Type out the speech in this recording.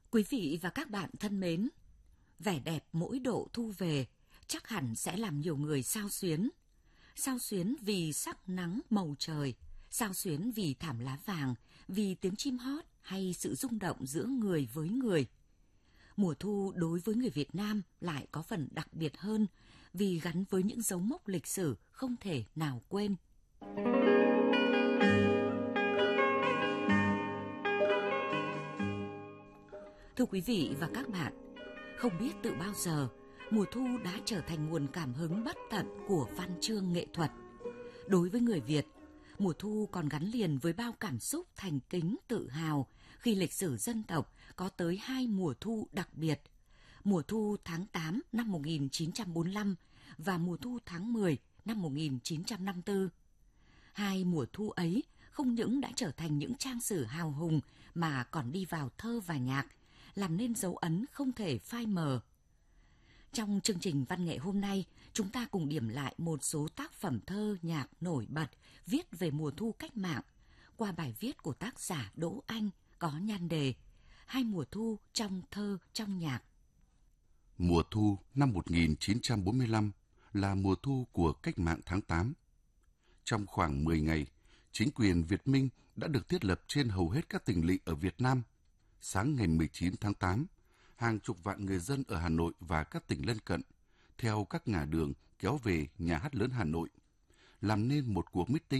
Quý vị và các bạn thân mến, vẻ đẹp mỗi độ thu về chắc hẳn sẽ làm nhiều người xao xuyến. Xao xuyến vì sắc nắng màu trời, xao xuyến vì thảm lá vàng, vì tiếng chim hót hay sự rung động giữa người với người. Mùa thu đối với người Việt Nam lại có phần đặc biệt hơn vì gắn với những dấu mốc lịch sử không thể nào quên. Thưa quý vị và các bạn, không biết từ bao giờ, mùa thu đã trở thành nguồn cảm hứng bất tận của văn chương nghệ thuật. Đối với người Việt, mùa thu còn gắn liền với bao cảm xúc thành kính tự hào khi lịch sử dân tộc có tới 2 mùa thu đặc biệt. Mùa thu tháng 8 năm 1945 và mùa thu tháng 10 năm 1954. 2 mùa thu ấy không những đã trở thành những trang sử hào hùng mà còn đi vào thơ và nhạc, làm nên dấu ấn không thể phai mờ. Trong chương trình văn nghệ hôm nay, chúng ta cùng điểm lại một số tác phẩm thơ nhạc nổi bật viết về mùa thu cách mạng qua bài viết của tác giả Đỗ Anh có nhan đề 2 mùa thu trong thơ trong nhạc. Mùa thu năm 1945 là mùa thu của cách mạng tháng 8. Trong khoảng 10 ngày, chính quyền Việt Minh đã được thiết lập trên hầu hết các tỉnh lỵ ở Việt Nam. Sáng ngày 19 tháng 8, hàng chục vạn người dân ở Hà Nội và các tỉnh lân cận theo các ngả đường kéo về Nhà hát lớn Hà Nội, làm nên một cuộc meeting